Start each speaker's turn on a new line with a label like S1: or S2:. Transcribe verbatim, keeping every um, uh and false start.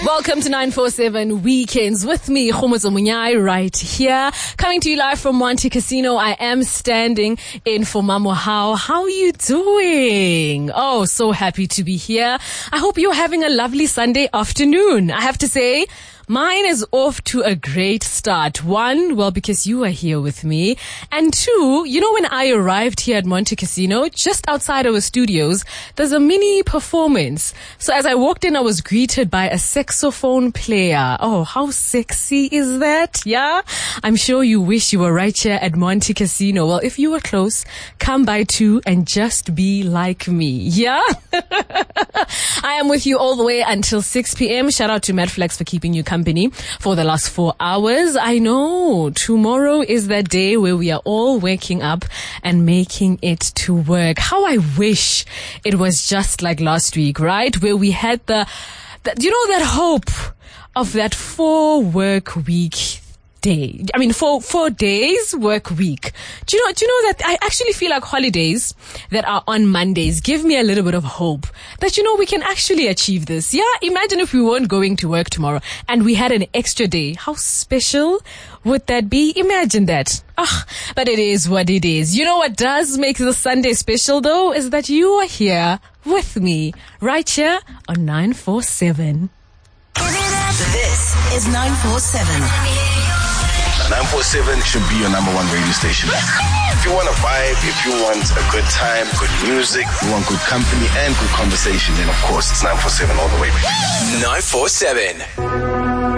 S1: Welcome to nine four seven Weekends with me, Khomozo Munyai, right here. Coming to you live from Monte Casino. I am standing in for Mamo How. How are you doing? Oh, so happy to be here. I hope you're having a lovely Sunday afternoon. I have to say, mine is off to a great start. One, well, because you are here with me. And two, you know, when I arrived here at Monte Casino, just outside our studios, there's a mini performance. So as I walked in, I was greeted by a saxophone player. Oh, how sexy is that? Yeah? I'm sure you wish you were right here at Monte Casino. Well, if you were close, come by too and just be like me. Yeah? I am with you all the way until six p.m. Shout out to Madflex for keeping you company for the last four hours. I know tomorrow is that day where we are all waking up and making it to work. How I wish it was just like last week, right? Where we had the, the you know, that hope of that four work week day. I mean, four, four days work week. Do you know, do you know that I actually feel like holidays that are on Mondays give me a little bit of hope that, you know, we can actually achieve this. Yeah. Imagine if we weren't going to work tomorrow and we had an extra day. How special would that be? Imagine that. Ah, but it is what it is. You know what does make the Sunday special though is that you are here with me right here on nine four seven.
S2: This is nine four seven.
S3: nine four seven should be your number one radio station. If you want a vibe, if you want a good time, good music, you want good company and good conversation, then of course it's nine four seven all the way.
S4: nine four seven.